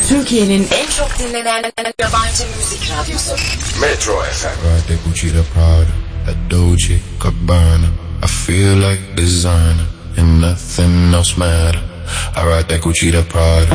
Türkiye'nin en çok dinlenen yabancı müzik radyosu Metro FM. Right, that Gucci, the Prada, that Dolce, Gabbana. I feel like designer and nothing else matter. I ride that Gucci, the Prada.